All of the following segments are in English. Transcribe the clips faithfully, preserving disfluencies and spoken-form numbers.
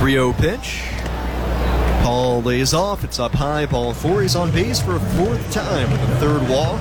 three oh pitch. Ball lays off. It's up high. Ball four. He's on base for a fourth time with a third walk.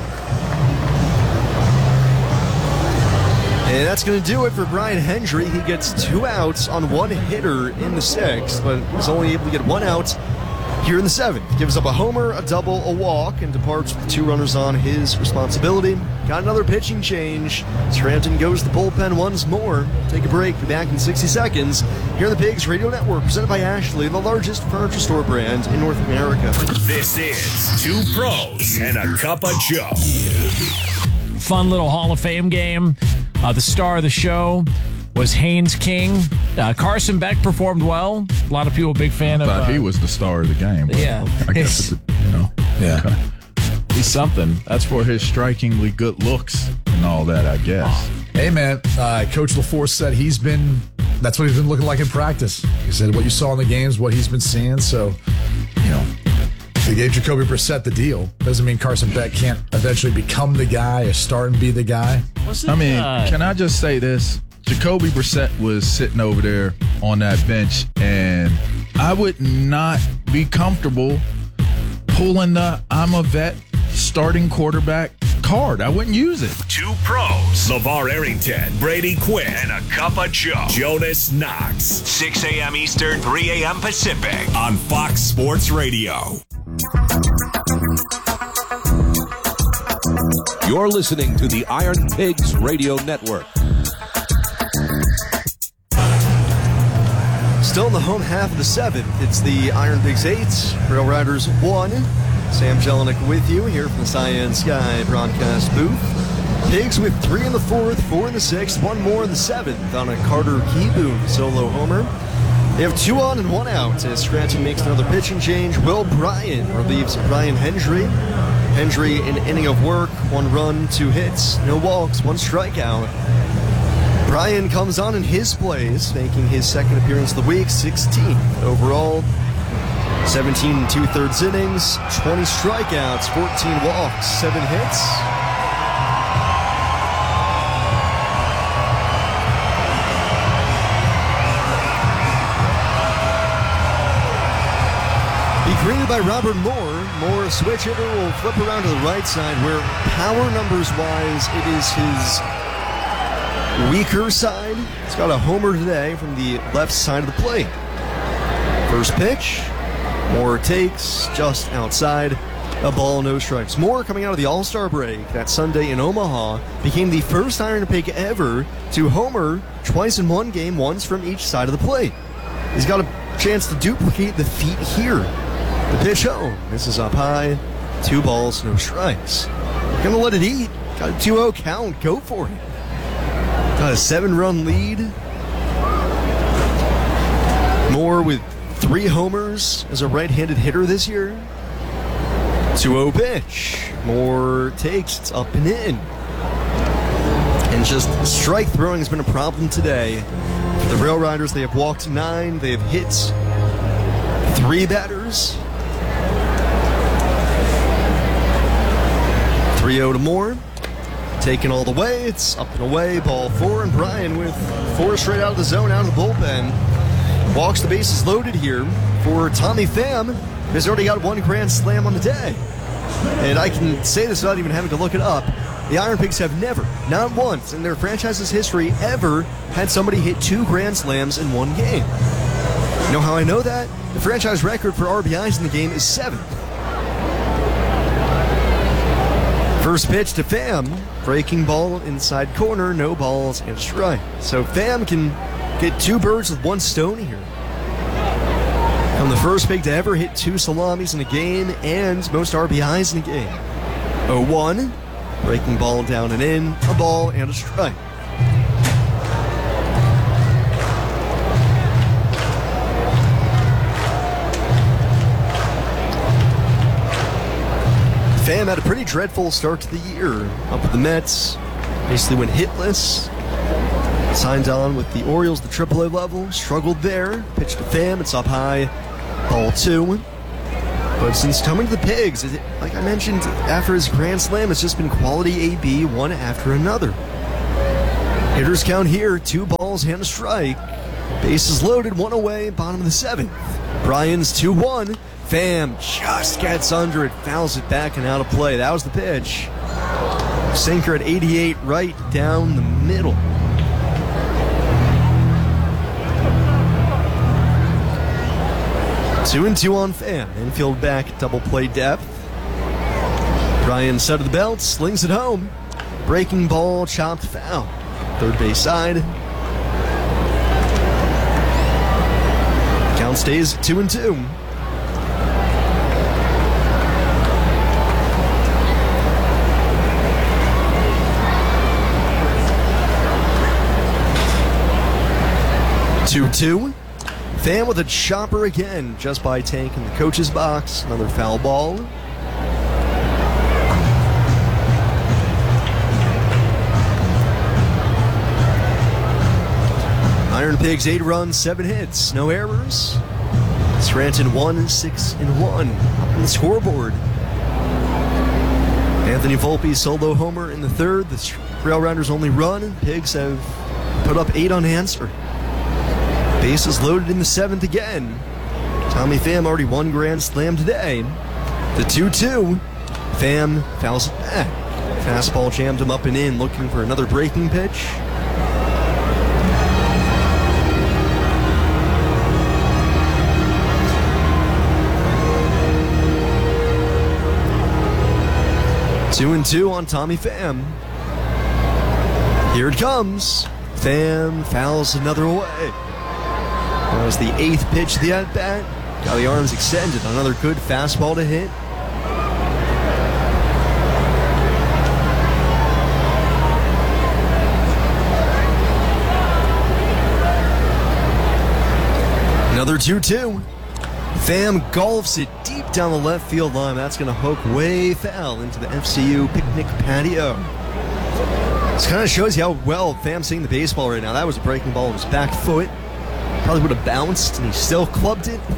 And that's going to do it for Brian Hendry. He gets two outs on one hitter in the sixth, but was only able to get one out here in the seventh. Gives up a homer, a double, a walk, and departs with two runners on his responsibility. Got another pitching change. Scranton goes to the bullpen once more. Take a break. Be back in sixty seconds. Here on the Pigs Radio Network, presented by Ashley, the largest furniture store brand in North America. This is Two Pros and a Cup of Joe. Fun little Hall of Fame game. Uh, the star of the show was Haynes King. Uh, Carson Beck performed well. A lot of people big fan of. Thought uh, he was the star of the game. Yeah, I guess it's, you know. Yeah, okay. He's something. That's for his strikingly good looks and all that, I guess. Hey man, uh, Coach LaForce said he's been. That's what he's been looking like in practice. He said what you saw in the games, what he's been seeing. So, you know, they gave Jacoby Brissett the deal. Doesn't mean Carson Beck can't eventually become the guy, or start and be the guy. Wasn't, I mean, uh, can I just say this? Jacoby Brissett was sitting over there on that bench, and I would not be comfortable pulling the I'm a vet starting quarterback card. I wouldn't use it. Two Pros. LeVar Arrington, Brady Quinn, and a Cup of Joe. Jonas Knox. six a.m. Eastern, three a.m. Pacific on Fox Sports Radio. You're listening to the Iron Pigs Radio Network. Still in the home half of the seventh. It's the Iron Pigs eight, Rail Riders one. Sam Jelinek with you here from the Cyan Sky broadcast booth. Pigs with three in the fourth, four in the sixth, one more in the seventh on a Carter Keyboom solo homer. They have two on and one out as Scranton makes another pitching change. Will Bryan relieves Brian Hendry. Hendry, an inning of work, one run, two hits, no walks, one strikeout. Bryan comes on in his place, making his second appearance of the week, sixteenth overall. seventeen and two-thirds innings, twenty strikeouts, fourteen walks, seven hits. Be greeted by Robert Moore. Moore, a switch hitter, will flip around to the right side, where power numbers-wise, it is his weaker side. He's got a homer today from the left side of the plate. First pitch. Moore takes just outside, a ball, no strikes. Moore, coming out of the All-Star break that Sunday in Omaha, became the first Iron Pig ever to homer twice in one game, once from each side of the plate. He's got a chance to duplicate the feat here. The pitch home. This is up high. Two balls, no strikes. Gonna let it eat. Got a two oh count. Go for it. Got a seven-run lead. Moore with three homers as a right-handed hitter this year. two oh pitch. Moore takes. It's up and in. And just strike throwing has been a problem today. For the Rail Riders, they have walked nine. They have hit three batters. three oh to Moore. Taken all the way. It's up and away. Ball four. And Bryan with four straight out of the zone, out of the bullpen. Walks, the bases loaded here for Tommy Pham, who's already got one grand slam on the day. And I can say this without even having to look it up. The Iron Pigs have never, not once in their franchise's history, ever had somebody hit two grand slams in one game. You know how I know that? The franchise record for R B Is in the game is seven. First pitch to Pham. Breaking ball inside corner, no balls and a strike. So Pham can get two birds with one stone here. I'm the first pig to ever hit two salamis in a game and most R B Is in a game. oh one, breaking ball down and in, a ball and a strike. Pham had a pretty dreadful start to the year. Up with the Mets, basically went hitless. Signed on with the Orioles, the triple A level, struggled there. Pitched to Pham, it's up high, ball two. But since coming to the Pigs, it, like I mentioned, after his grand slam, it's just been quality A B, one after another. Hitters count here, two balls and a strike. Bases loaded, one away, bottom of the seventh. Bryans two one. Pham just gets under it, fouls it back and out of play. That was the pitch. Sinker at eighty-eight, right down the middle. Two and two on Pham. Infield back, double play depth. Bryan set of the belt, slings it home. Breaking ball, chopped foul. Third base side. Count stays at two and two. two two. Pham with a chopper again, just by Tank in the coach's box. Another foul ball. Iron Pigs, eight runs, seven hits, no errors. Scranton one, six and one. Up on the scoreboard. Anthony Volpe solo homer in the third. The Trail Rounders only run. Pigs have put up eight unanswered. Bases loaded in the seventh again. Tommy Pham already won Grand Slam today. The two two. Pham fouls it back. Fastball jammed him up and in, looking for another breaking pitch. Two and two on Tommy Pham. Here it comes. Pham fouls another away. That was the eighth pitch of the at-bat. Got the arms extended. Another good fastball to hit. Another two two. Pham golfs it deep down the left field line. That's going to hook way foul into the F C U picnic patio. This kind of shows you how well Pham's seeing the baseball right now. That was a breaking ball on his back foot. Probably would have bounced, and he still clubbed it.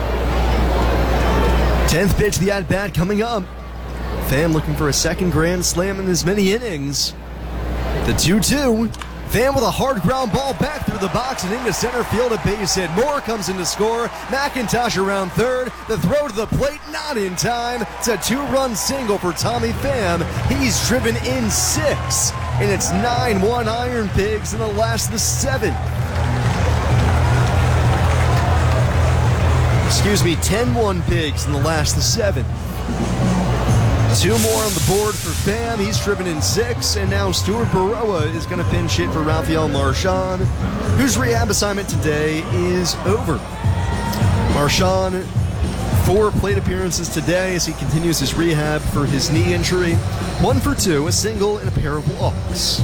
Tenth pitch of the at-bat coming up. Pham looking for a second grand slam in as many innings. The two two. Pham with a hard ground ball back through the box and into center field, a base hit. Moore comes in to score. McIntosh around third. The throw to the plate, not in time. It's a two-run single for Tommy Pham. He's driven in six, and it's nine one Iron Pigs in the last of the seventh. Excuse me, ten one Pigs in the last of the seventh. Two more on the board for Pham. He's driven in six, and now Stuart Baroa is going to pinch hit for Rafael Marchand, whose rehab assignment today is over. Marchand, four plate appearances today as he continues his rehab for his knee injury. One for two, a single, and a pair of walks.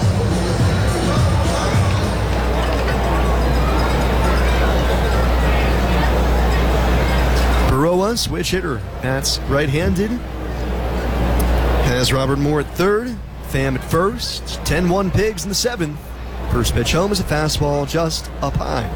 Baroa, switch hitter, bats right-handed. Has Robert Moore at third, Pham at first, ten one Pigs in the seventh. First pitch home is a fastball just up high.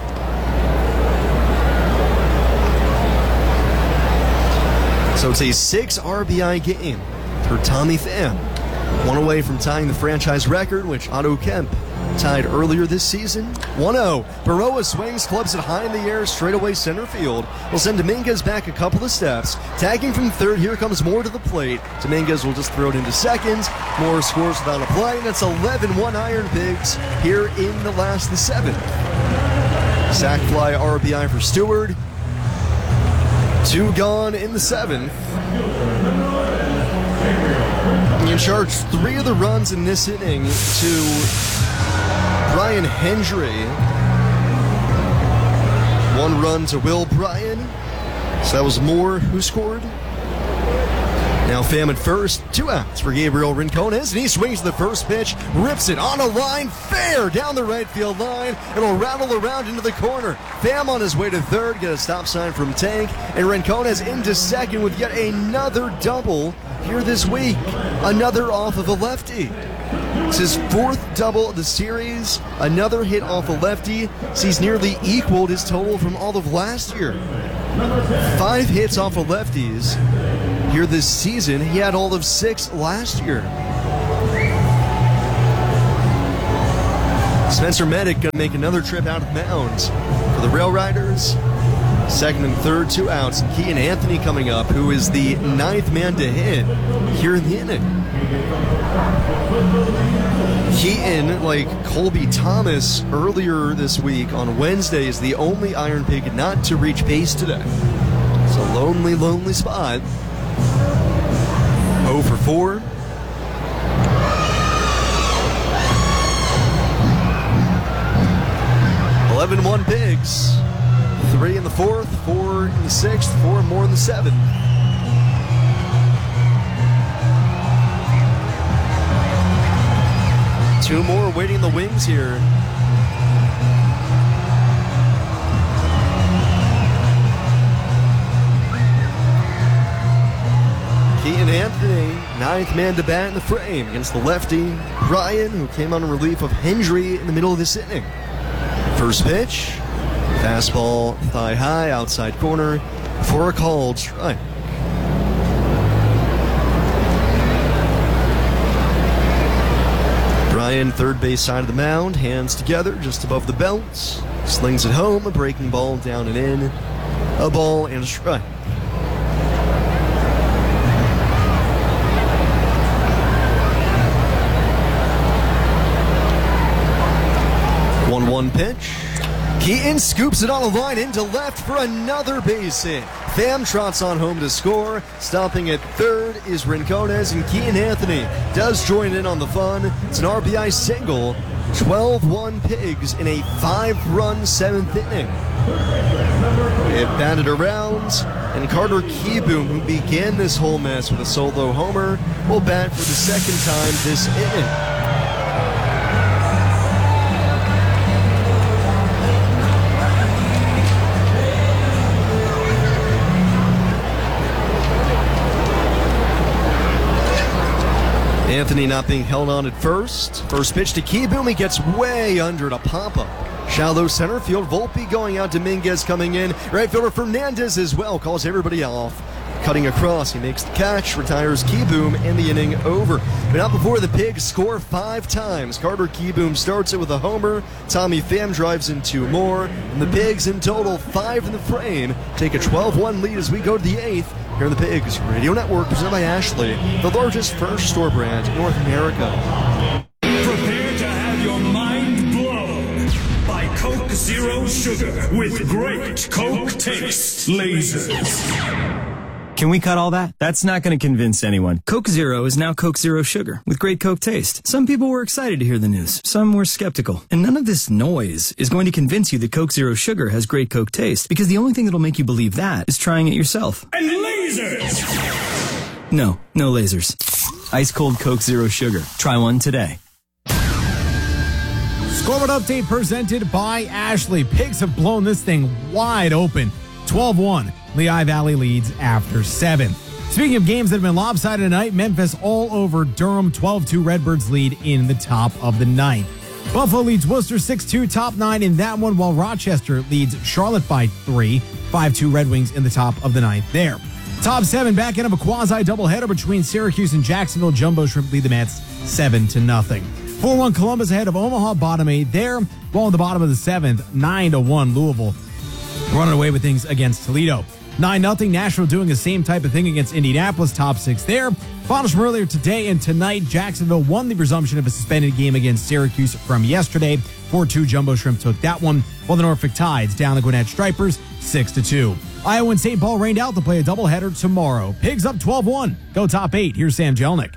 So it's a six R B I game for Tommy Pham. One away from tying the franchise record, which Otto Kemp tied earlier this season. one oh. Baroa swings, clubs it high in the air, straightaway center field. Will send Dominguez back a couple of steps. Tagging from third, here comes Moore to the plate. Dominguez will just throw it into second. Moore scores without a play, and it's eleven one Iron Pigs here in the last of the seventh. Sac fly R B I for Stewart. Two gone in the seventh. You charge three of the runs in this inning to Brian Hendry. One run to Will Bryan. So that was Moore who scored. Now Pham at first, two outs for Gabriel Rincones, and he swings to the first pitch, rips it on a line, fair down the right field line. It'll rattle around into the corner. Pham on his way to third, get a stop sign from Tank, and Rincones into second with yet another double here this week. Another off of a lefty. It's his fourth double of the series. Another hit off a lefty. So he's nearly equaled his total from all of last year. Five hits off of lefties here this season. He had all of six last year. Spencer Medic going to make another trip out of the mound for the Rail Riders. Second and third, two outs. And Keaton Anthony coming up, who is the ninth man to hit here in the inning. Keaton, like Colby Thomas earlier this week on Wednesday, is the only Iron Pig not to reach base today. It's a lonely, lonely spot. oh for four. eleven one Pigs. Three in the fourth, four in the sixth, four more in the seventh. Two more waiting in the wings here. Keaton Anthony, ninth man to bat in the frame against the lefty, Ryan, who came on relief of Hendry in the middle of this inning. First pitch, fastball thigh high, outside corner, for a called strike. Ryan, third base side of the mound, hands together just above the belt, slings it home, a breaking ball down and in, a ball and a strike. one one pitch. Keaton scoops it on a line into left for another base hit. Pham trots on home to score. Stopping at third is Rincones, and Keaton Anthony does join in on the fun. It's an R B I single. twelve one Pigs in a five-run seventh inning. It batted around, and Carter Kieboom, who began this whole mess with a solo homer, will bat for the second time this inning. Anthony not being held on at first. First pitch to Kieboom. He gets way under to pop-up. Shallow center field. Volpe going out. Dominguez coming in. Right fielder Fernandez as well. Calls everybody off. Cutting across. He makes the catch. Retires Kieboom, and the inning over. But not before the Pigs score five times. Carter Kieboom starts it with a homer. Tommy Pham drives in two more. And the Pigs in total, five in the frame, take a twelve one lead as we go to the eighth. Here on the Pigs Radio Network, presented by Ashley, the largest furniture store brand in North America. Prepare to have your mind blown by Coke Zero Sugar with great Coke taste lasers. Can we cut all that? That's not going to convince anyone. Coke Zero is now Coke Zero Sugar with great Coke taste. Some people were excited to hear the news. Some were skeptical. And none of this noise is going to convince you that Coke Zero Sugar has great Coke taste, because the only thing that'll make you believe that is trying it yourself. And lasers! No, no lasers. Ice cold Coke Zero Sugar. Try one today. Scoreboard update presented by Ashley. Pigs have blown this thing wide open. twelve one. Lehigh Valley leads after seven. Speaking of games that have been lopsided tonight, Memphis all over Durham. twelve two Redbirds lead in the top of the ninth. Buffalo leads Worcester six two, top nine in that one, while Rochester leads Charlotte by three. five two Red Wings in the top of the ninth there. Top seven, back end of a quasi doubleheader between Syracuse and Jacksonville. Jumbo Shrimp lead the Mets seven to nothing. four one Columbus ahead of Omaha, bottom eight there, while in the bottom of the seventh, nine to one Louisville running away with things against Toledo. nine nothing Nashville doing the same type of thing against Indianapolis, top six there. Finals from earlier today and tonight, Jacksonville won the resumption of a suspended game against Syracuse from yesterday. four two Jumbo Shrimp took that one, while the Norfolk Tides down the Gwinnett Stripers six to two. Iowa and Saint Paul rained out to play a doubleheader tomorrow. Pigs up twelve one. Go top eight. Here's Sam Jelnick.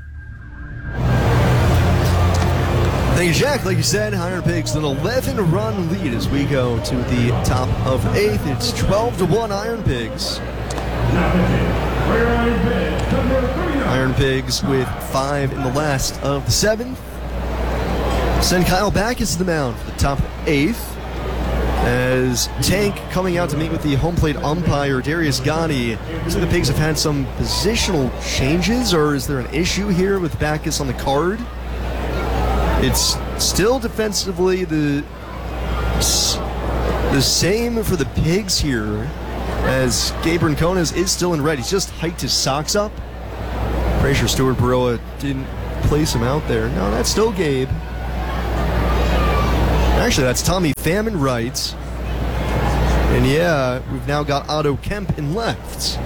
Thank you, Jack. Like you said, Iron Pigs an eleven-run lead as we go to the top of eighth. It's twelve to one Iron Pigs. Iron Pigs with five in the last of the seventh. Send Kyle Backus to the mound for the top eighth. As Tank coming out to meet with the home plate umpire, Darius Gotti. Looks like the Pigs have had some positional changes, or is there an issue here with Backus on the card? It's still defensively the, the same for the Pigs here, as Gabe Rincones is still in red. He's just hiked his socks up. Pretty sure Stuart Baroa didn't place him out there. No, that's still Gabe. Actually, that's Tommy Pham in right. And yeah, we've now got Otto Kemp in left.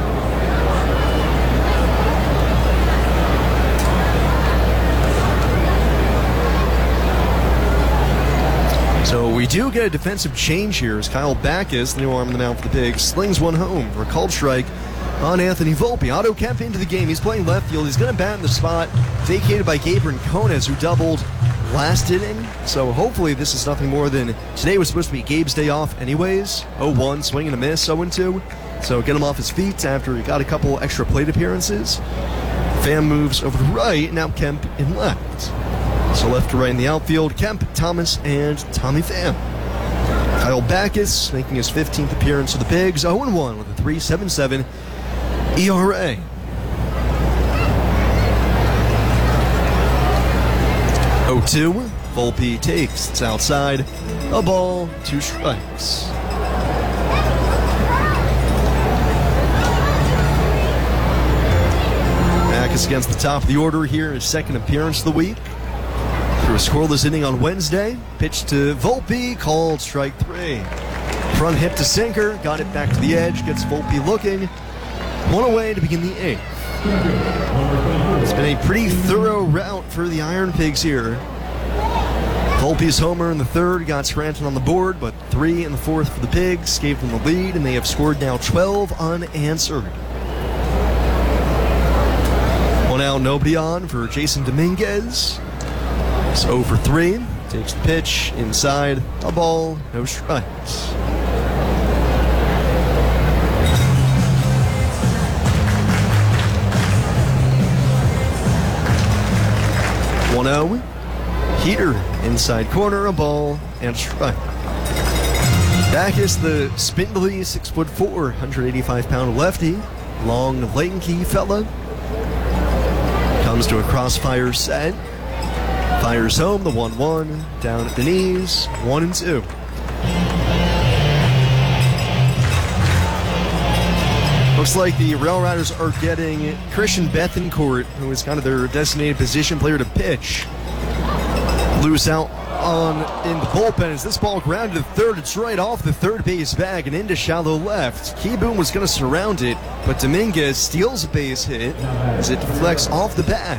So we do get a defensive change here as Kyle Backus, the new arm in the mound for the Pigs, slings one home for a called strike on Anthony Volpe. Otto Kemp into the game. He's playing left field. He's going to bat in the spot vacated by Gabe Rincones, who doubled last inning. So hopefully this is nothing more than today was supposed to be Gabe's day off anyways. oh one, swing and a miss, oh two. So get him off his feet after he got a couple extra plate appearances. Pham moves over to right, now Kemp in left. So left to right in the outfield, Kemp, Thomas, and Tommy Pham. Kyle Backus making his fifteenth appearance for the Pigs, oh one with a three point seven seven E R A. oh two, Volpe takes, it's outside, a ball, two strikes. Backus against the top of the order here, his second appearance of the week. Through a scoreless inning on Wednesday, pitch to Volpe, called strike three. Front hip to sinker, got it back to the edge, gets Volpe looking. One away to begin the eighth. It's been a pretty thorough route for the Iron Pigs here. Volpe's homer in the third got Scranton on the board, but three in the fourth for the Pigs gave them the lead, and they have scored now twelve unanswered. One out, nobody on for Jason Dominguez. It's oh for three. Takes the pitch inside, a ball, no strikes. one oh. Heater inside corner, a ball, and a strike. Backus, the spindly six foot four, one hundred eighty-five pound lefty, long, lanky fella. Comes to a crossfire set. Fires home, the one one, down at the knees, one and two. Looks like the Rail Riders are getting Christian Bethencourt, who is kind of their designated position player to pitch, loose out on in the bullpen as this ball grounded to third. It's right off the third base bag and into shallow left. Keyboom was going to surround it, but Dominguez steals a base hit as it deflects off the bag.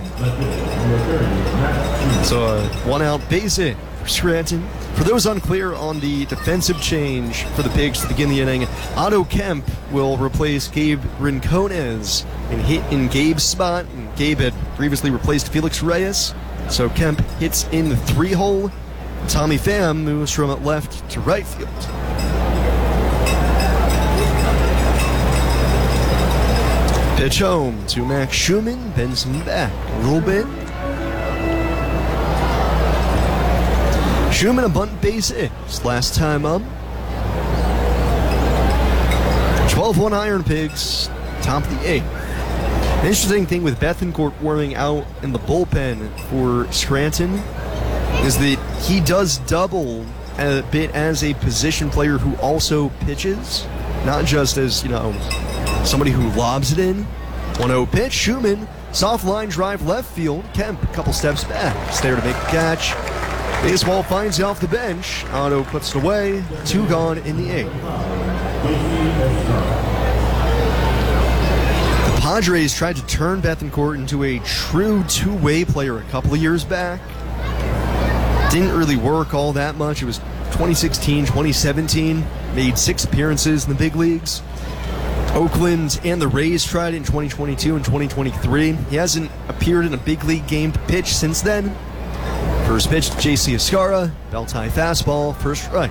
So a one out base hit for Scranton. For those unclear on the defensive change for the Pigs to begin the inning, Otto Kemp will replace Gabe Rincones and hit in Gabe's spot. And Gabe had previously replaced Felix Reyes. So Kemp hits in the three hole. Tommy Pham moves from left to right field. Pitch home to Max Schumann, bends him back a little bit. Schumann a bunt base hits last time up. twelve one Iron Pigs, top of the eighth. An interesting thing with Bethencourt warming out in the bullpen for Scranton is that he does double a bit as a position player who also pitches, not just as, you know, somebody who lobs it in. one oh pitch, Schumann, soft line drive left field. Kemp a couple steps back, is there to make the catch. Baseball finds you off the bench. Otto puts it away, two gone in the eighth. The Padres tried to turn Bethencourt into a true two-way player a couple of years back. Didn't really work all that much. It was twenty sixteen, twenty seventeen, made six appearances in the big leagues. Oakland and the Rays tried it in twenty twenty-two and twenty twenty-three. He hasn't appeared in a big league game to pitch since then. First pitch to J C Escarra, belt-high fastball, first strike.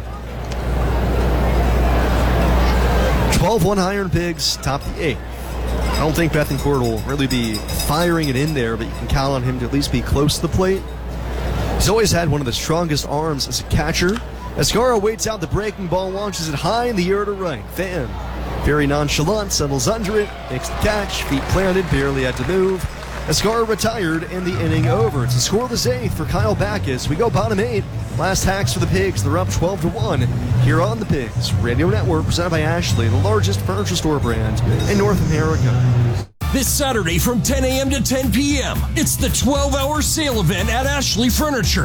twelve one Iron Pigs, top of the eighth. I don't think Bethencourt will really be firing it in there, but you can count on him to at least be close to the plate. He's always had one of the strongest arms as a catcher. Escarra waits out the breaking ball, launches it high in the air to right. Pham, very nonchalant, settles under it, makes the catch, feet planted, barely had to move. Escarra retired and the inning over. It's a scoreless eighth for Kyle Backus. We go bottom eight. Last hacks for the Pigs. They're up twelve to one here on the Pigs Radio Network, presented by Ashley, the largest furniture store brand in North America. This Saturday from ten a.m. to ten p.m., it's the twelve hour sale event at Ashley Furniture.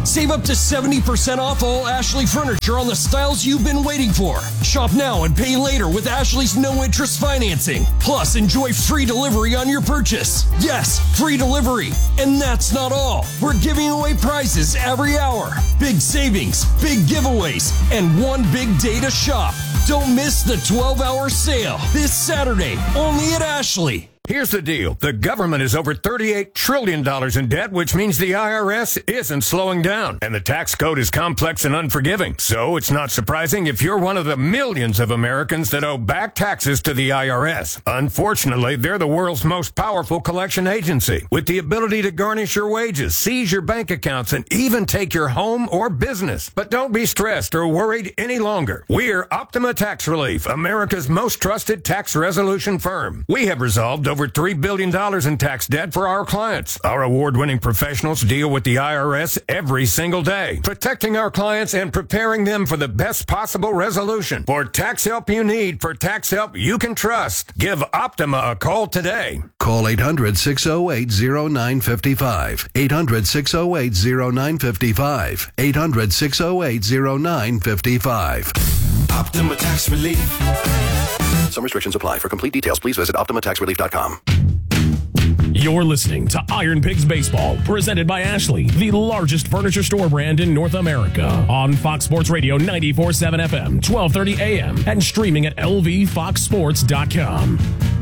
Save up to seventy percent off all Ashley furniture on the styles you've been waiting for. Shop now and pay later with Ashley's no-interest financing. Plus, enjoy free delivery on your purchase. Yes, free delivery. And that's not all. We're giving away prizes every hour. Big savings, big giveaways, and one big day to shop. Don't miss the twelve-hour sale this Saturday, only at Ashley. Here's the deal. The government is over thirty-eight trillion dollars in debt, which means the I R S isn't slowing down. And the tax code is complex and unforgiving. So it's not surprising if you're one of the millions of Americans that owe back taxes to the I R S. Unfortunately, they're the world's most powerful collection agency, with the ability to garnish your wages, seize your bank accounts, and even take your home or business. But don't be stressed or worried any longer. We're Optima Tax Relief, America's most trusted tax resolution firm. We have resolved over Over three billion dollars in tax debt for our clients. Our award-winning professionals deal with the I R S every single day, protecting our clients and preparing them for the best possible resolution. For tax help you need, for tax help you can trust, give Optima a call today. Call eight hundred, six oh eight, oh nine five five. eight hundred, six oh eight, oh nine five five. eight hundred, six oh eight, oh nine five five. Optima Tax Relief. Some restrictions apply. For complete details, please visit optima tax relief dot com. You're listening to Iron Pigs Baseball, presented by Ashley, the largest furniture store brand in North America. On Fox Sports Radio ninety-four point seven F M, twelve thirty A M, and streaming at L V fox sports dot com.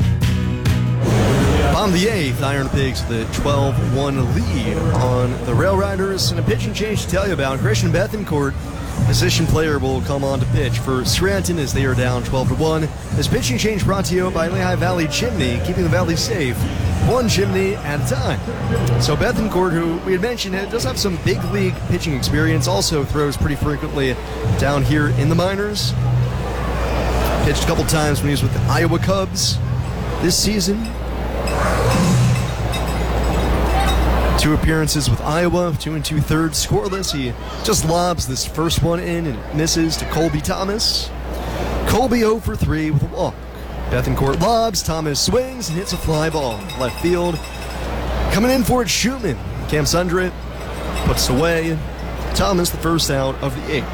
Bottom of the eighth, Iron Pigs with a twelve one lead on the Rail Riders, and a pitching change to tell you about. Christian Bethencourt, position player, will come on to pitch for Scranton as they are down twelve to one. This pitching change brought to you by Lehigh Valley Chimney, keeping the valley safe, one chimney at a time. So Bethencourt, who we had mentioned, does have some big league pitching experience, also throws pretty frequently down here in the minors. Pitched a couple times when he was with the Iowa Cubs this season. Two appearances with Iowa, two and two thirds scoreless. He just lobs this first one in and misses to Colby Thomas. Colby oh for three with a walk. Bethencourt lobs, Thomas swings and hits a fly ball left field. Coming in for it, Schumann. Cam Sundret puts away. Thomas the first out of the eighth.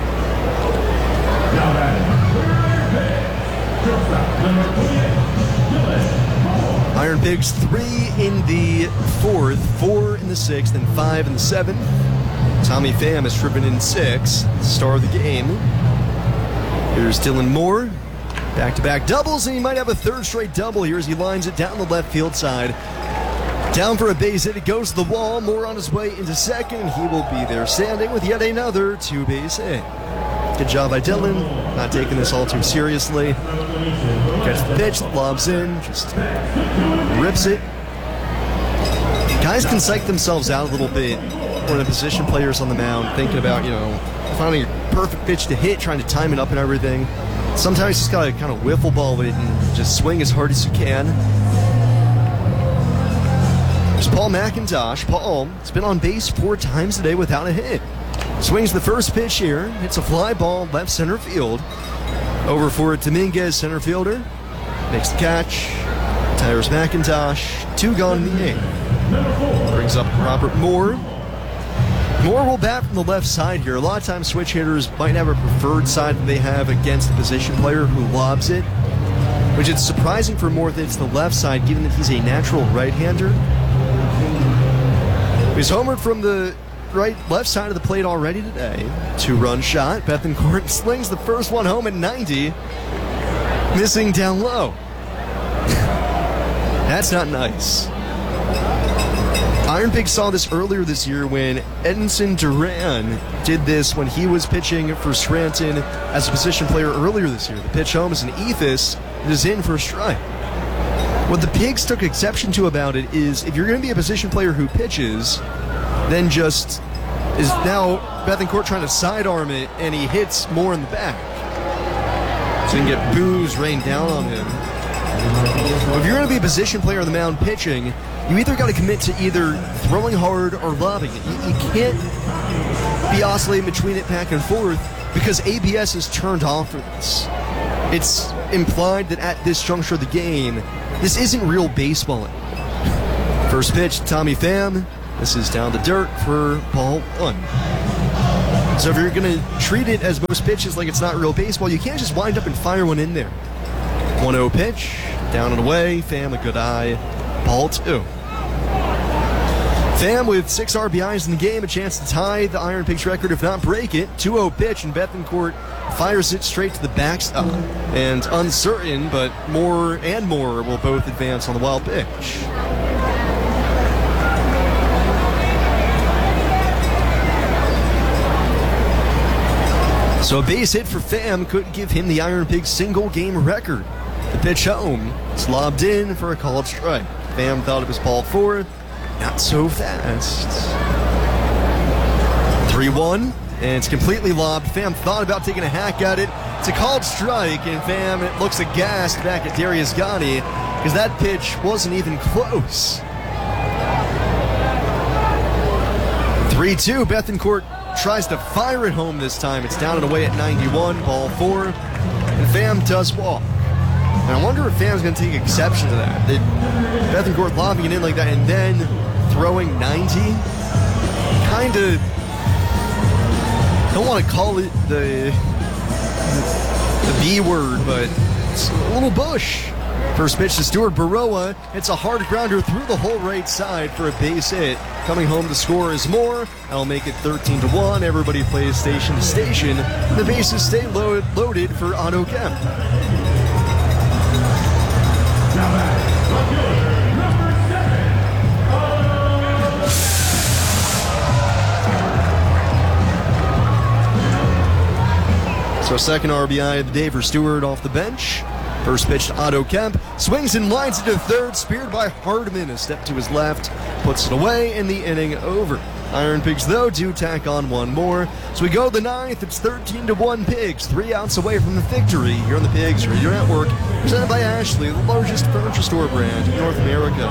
Iron Pigs three in the fourth, four in the sixth, and five in the seventh. Tommy Pham has driven in six, star of the game. Here's Dylan Moore, back-to-back doubles, and he might have a third straight double here as he lines it down the left field side. Down for a base hit, it goes to the wall. Moore on his way into second, and he will be there standing with yet another two-base hit. Good job by Dylan, not taking this all too seriously. Gets the pitch, lobs in, just rips it. Guys can psych themselves out a little bit when the position players on the mound thinking about, you know, finding a perfect pitch to hit, trying to time it up and everything. Sometimes you just gotta kind of wiffle ball it and just swing as hard as you can. There's Paul McIntosh. Paul has been on base four times today without a hit. Swings the first pitch here, hits a fly ball left center field. Over for Dominguez, center fielder. Makes the catch. Tires McIntosh. Two gone in the eighth. Brings up Robert Moore. Moore will bat from the left side here. A lot of times switch hitters might have a preferred side that they have against the position player who lobs it, which is surprising for Moore that it's the left side, given that he's a natural right-hander. He's homered from the right left side of the plate already today. Two-run shot. Bethencourt slings the first one home at ninety. Missing down low. That's not nice. Iron Pig saw this earlier this year when Edinson Duran did this when he was pitching for Scranton as a position player earlier this year. The pitch home is an ethos. It is in for a strike. What the Pigs took exception to about it is if you're going to be a position player who pitches, then just is now Bethencourt trying to sidearm it, and he hits Moore in the back. So he can get boos rained down on him. Well, if you're going to be a position player on the mound pitching, you either got to commit to either throwing hard or lobbing it. You, you can't be oscillating between it back and forth because A B S is turned off for this. It's implied that at this juncture of the game, this isn't real baseball anymore. First pitch, Tommy Pham. This is down the dirt for ball one. So if you're going to treat it as most pitches like it's not real baseball, you can't just wind up and fire one in there. one oh pitch, down and away. Pham a good eye, ball two. Pham with six R B Is in the game, a chance to tie the Iron Pigs record, if not break it. two oh pitch, and Bethencourt fires it straight to the backstop. And Uncertain, but Moore and Moore will both advance on the wild pitch. So a base hit for Pham could give him the Iron Pigs single game record. The pitch home, it's lobbed in for a called strike. Pham thought it was ball four, not so fast. three one, and it's completely lobbed. Pham thought about taking a hack at it. It's a called strike, and Pham it looks aghast back at Darius Gotti because that pitch wasn't even close. three two, Bethencourt tries to fire it home this time. It's down and away at ninety-one, ball four, and Pham does walk. And I wonder if Pham's going to take exception to that. That Bethencourt lobbing it in like that and then throwing ninety, kind of, don't want to call it the, the B word, but it's a little bush. First pitch to Stuart Baroa. It's a hard grounder through the whole right side for a base hit. Coming home to score is Moore. That'll make it thirteen to one. Everybody plays station to station. The bases stay load, loaded for Otto Kemp. So second R B I of the day for Stewart off the bench. First pitch to Otto Kemp. Swings and lines it to third. Speared by Hardman. A step to his left. Puts it away in the inning over. Iron Pigs, though, do tack on one more. So we go to the ninth. It's thirteen to one Pigs. Three outs away from the victory here on the Pigs Radio Network. Presented by Ashley, the largest furniture store brand in North America.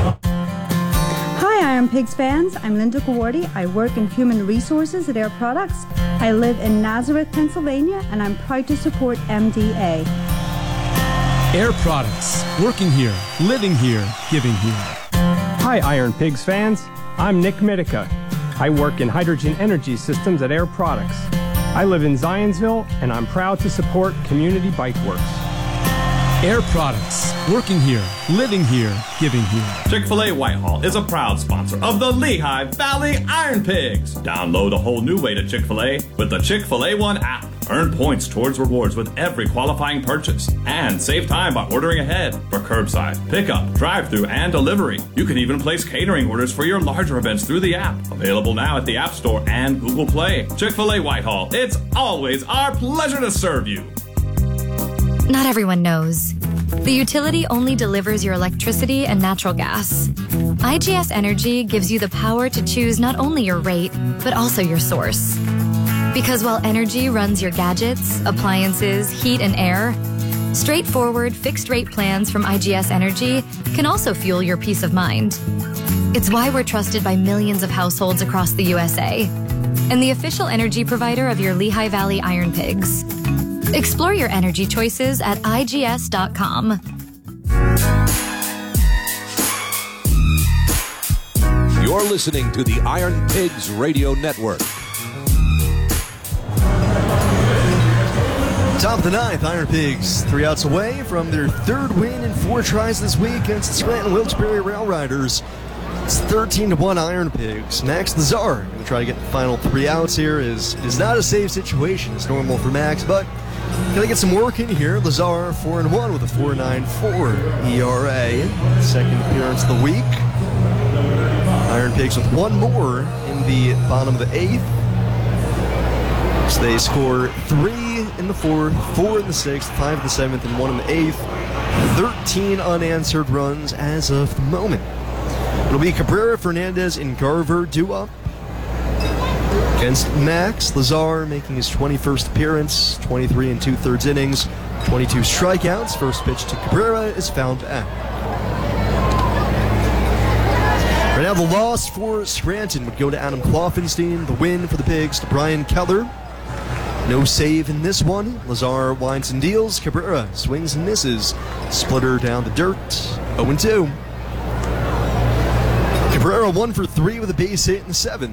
Hi, Iron Pigs fans. I'm Linda Gawardi. I work in human resources at Air Products. I live in Nazareth, Pennsylvania, and I'm proud to support M D A. Air Products. Working here, living here, giving here. Hi, Iron Pigs fans. I'm Nick Mitica. I work in hydrogen energy systems at Air Products. I live in Zionsville, and I'm proud to support Community Bike Works. Air Products. Working here, living here, giving here. Chick-fil-A Whitehall is a proud sponsor of the Lehigh Valley Iron Pigs. Download a whole new way to Chick-fil-A with the Chick-fil-A One app. Earn points towards rewards with every qualifying purchase. And save time by ordering ahead for curbside, pickup, drive-thru, and delivery. You can even place catering orders for your larger events through the app. Available now at the App Store and Google Play. Chick-fil-A Whitehall. It's always our pleasure to serve you. Not everyone knows. The utility only delivers your electricity and natural gas. I G S Energy gives you the power to choose not only your rate, but also your source. Because while energy runs your gadgets, appliances, heat, and air, straightforward fixed-rate plans from I G S Energy can also fuel your peace of mind. It's why we're trusted by millions of households across the U S A and the official energy provider of your Lehigh Valley Iron Pigs. Explore your energy choices at I G S dot com. You're listening to the Iron Pigs Radio Network. Top of the ninth, Iron Pigs, three outs away from their third win in four tries this week against the Scranton Wilkes-Barre Rail Riders. It's thirteen to one Iron Pigs. Max Lazar going to try to get the final three outs here. Is is not a safe situation as normal for Max, but got to get some work in here. Lazar four and one with a four point nine four E R A. Second appearance of the week. Iron Pigs with one more in the bottom of the eighth. So they score three in the fourth, four in the sixth, five in the seventh, and one in the eighth. thirteen unanswered runs as of the moment. It'll be Cabrera, Fernandez, and Garver due up against Max. Lazar making his twenty-first appearance, twenty-three and two-thirds innings, twenty-two strikeouts. First pitch to Cabrera is found out. Right now, the loss for Scranton would go to Adam Kloffenstein. The win for the Pigs to Brian Keller. No save in this one. Lazar winds and deals. Cabrera swings and misses. Splitter down the dirt. oh and two. Cabrera one for three with a base hit in the seventh.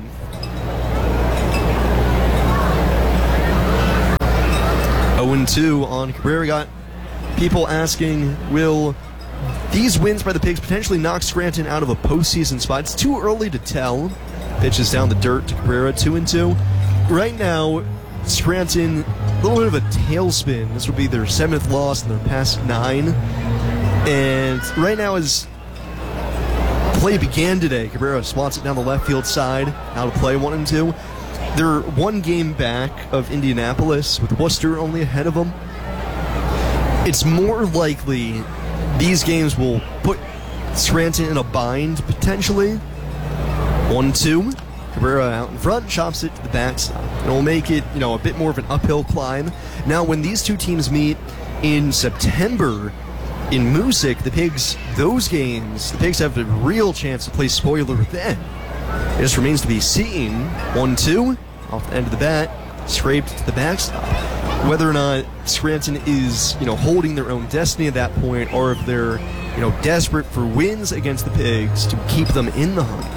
oh and two on Cabrera. Got people asking, will these wins by the Pigs potentially knock Scranton out of a postseason spot? It's too early to tell. Pitches down the dirt to Cabrera, two and two. Right now, Scranton, a little bit of a tailspin. This would be their seventh loss in their past nine. And right now, as play began today, Cabrera swats it down the left field side. Out of play, one and two. They're one game back of Indianapolis, with Worcester only ahead of them. It's more likely these games will put Scranton in a bind, potentially. one two. Cabrera out in front, chops it to the backstop. It'll make it, you know, a bit more of an uphill climb. Now, when these two teams meet in September in Moosic, the Pigs, those games, the Pigs have a real chance to play spoiler then. It just remains to be seen. one two, off the end of the bat, scraped to the backstop. Whether or not Scranton is, you know, holding their own destiny at that point, or if they're, you know, desperate for wins against the Pigs to keep them in the hunt.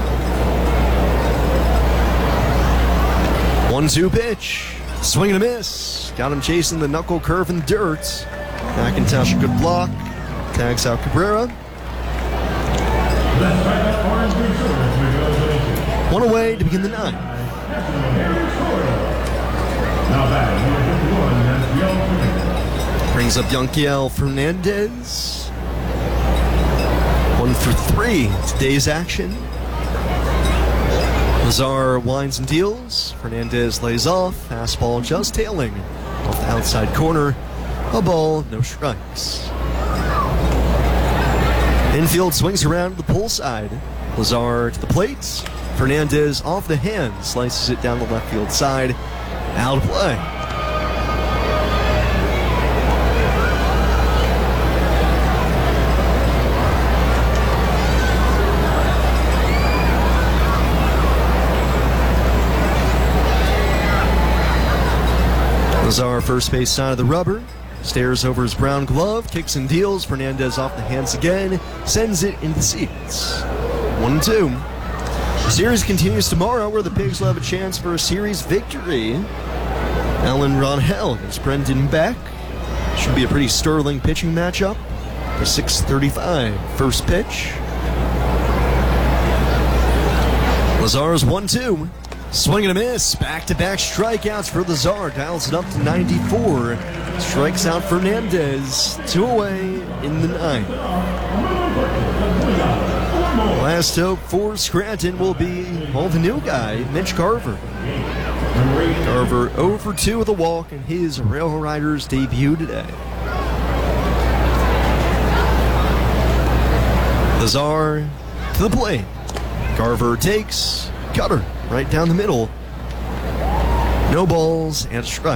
one two pitch. Swing and a miss. Got him chasing the knuckle curve in the dirt. McIntosh, a good block. Tags out Cabrera. One away to begin the ninth. Brings up Yanquiel Fernandez. One for three. Today's action. Lazar winds and deals. Fernandez lays off. Fastball just tailing off the outside corner. A ball, no strikes. Infield swings around to the pull side. Lazar to the plate. Fernandez off the hand. Slices it down the left field side. Out of play. Lazar, first base side of the rubber, stares over his brown glove, kicks and deals. Fernandez off the hands again, sends it into the seats. one two. The series continues tomorrow, where the Pigs will have a chance for a series victory. Alan Ronhell against Brendan Beck. Should be a pretty sterling pitching matchup for six thirty-five. First pitch. Lazar's one two. Swing and a miss. Back-to-back strikeouts for Lazar. Dials it up to ninety-four. Strikes out Fernandez. Two away in the ninth. Last hope for Scranton will be, well, the new guy, Mitch Garver. Garver oh for two with a walk in his Rail Riders debut today. Lazar to the plate. Garver takes, cutter right down the middle. No balls and a strike.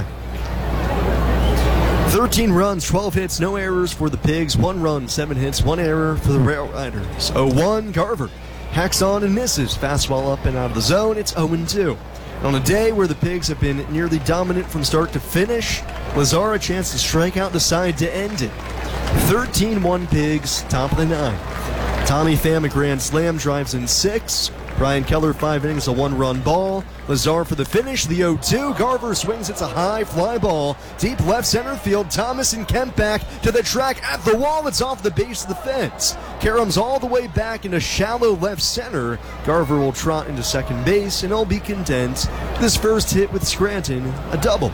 thirteen runs, twelve hits, no errors for the Pigs. One run, seven hits, one error for the Rail Riders. oh one, Garver hacks on and misses. Fastball up and out of the zone. It's oh two. On a day where the Pigs have been nearly dominant from start to finish, Lazar a chance to strike out the side to end it. thirteen one Pigs, top of the ninth. Tommy Pham, a grand slam, drives in six. Brian Keller, five innings, a one-run ball. Lazar for the finish, the oh two. Garver swings, it's a high fly ball. Deep left center field, Thomas and Kemp back to the track at the wall. It's off the base of the fence. Karams all the way back into shallow left center. Garver will trot into second base, and he'll be content. This first hit with Scranton, a double.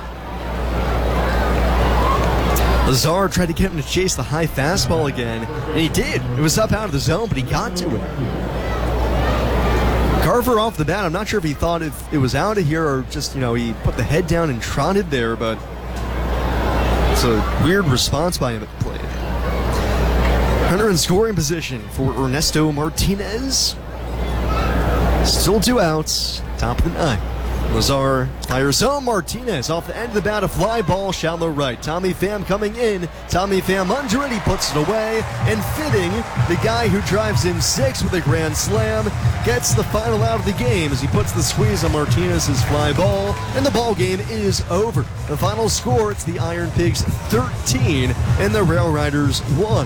Lazar tried to get him to chase the high fastball again, and he did. It was up out of the zone, but he got to it. Garver off the bat, I'm not sure if he thought if it was out of here or just, you know, he put the head down and trotted there, but it's a weird response by him at the plate. Hunter in scoring position for Ernesto Martinez. Still two outs, top of the ninth. Lazar fires home. Martinez off the end of the bat, a fly ball, shallow right. Tommy Pham coming in. Tommy Pham under it. He puts it away. And fitting, the guy who drives in six with a grand slam gets the final out of the game as he puts the squeeze on Martinez's fly ball. And the ball game is over. The final score, it's the Iron Pigs thirteen and the Rail Riders one.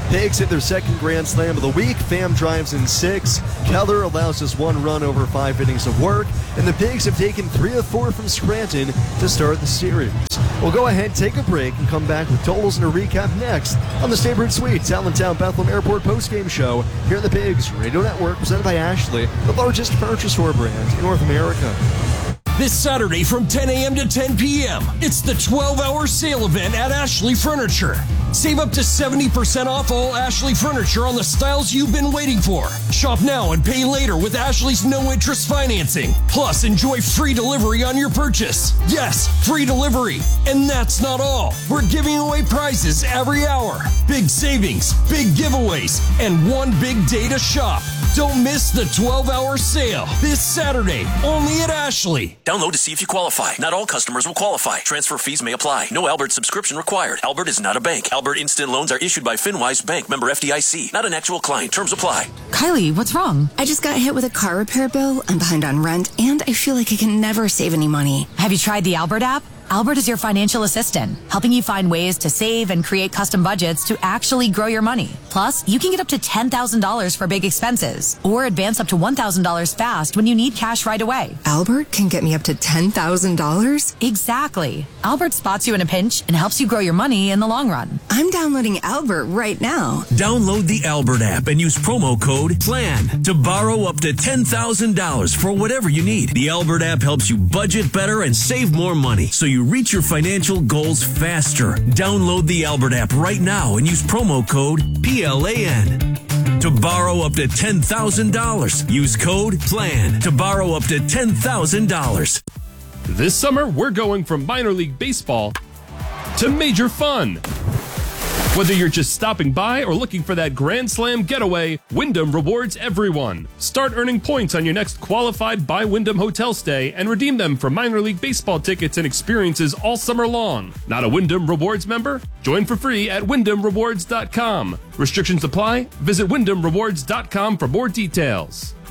Pigs hit their second grand slam of the week. Pham drives in six. Keller allows just one run over five innings of work. And the Pigs have taken three of four from Scranton to start the series. We'll go ahead, take a break, and come back with totals and a recap next on the Staybridge Suites Allentown Bethlehem Airport postgame show here on the Pigs Radio Network, presented by Ashley, the largest furniture store brand in North America. This Saturday from ten a.m. to ten p.m., it's the twelve-hour sale event at Ashley Furniture. Save up to seventy percent off all Ashley Furniture on the styles you've been waiting for. Shop now and pay later with Ashley's no-interest financing. Plus, enjoy free delivery on your purchase. Yes, free delivery. And that's not all. We're giving away prizes every hour. Big savings, big giveaways, and one big day to shop. Don't miss the twelve-hour sale this Saturday, only at Ashley. Download to see if you qualify. Not all customers will qualify. Transfer fees may apply. No Albert subscription required. Albert is not a bank. Albert Instant Loans are issued by FinWise Bank, member F D I C. Not an actual client. Terms apply. Kylie, what's wrong? I just got hit with a car repair bill. I'm behind on rent, and I feel like I can never save any money. Have you tried the Albert app? Albert is your financial assistant, helping you find ways to save and create custom budgets to actually grow your money. Plus, you can get up to ten thousand dollars for big expenses or advance up to one thousand dollars fast when you need cash right away. Albert can get me up to ten thousand dollars? Exactly. Albert spots you in a pinch and helps you grow your money in the long run. I'm downloading Albert right now. Download the Albert app and use promo code PLAN to borrow up to ten thousand dollars for whatever you need. The Albert app helps you budget better and save more money so you reach your financial goals faster. Download the Albert app right now and use promo code P L A N to borrow up to ten thousand dollars. Use code PLAN to borrow up to ten thousand dollars. This summer, we're going from minor league baseball to major fun. Whether you're just stopping by or looking for that Grand Slam getaway, Wyndham rewards everyone. Start earning points on your next qualified by Wyndham hotel stay and redeem them for minor league baseball tickets and experiences all summer long. Not a Wyndham Rewards member? Join for free at wyndham rewards dot com. Restrictions apply. Visit wyndham rewards dot com for more details.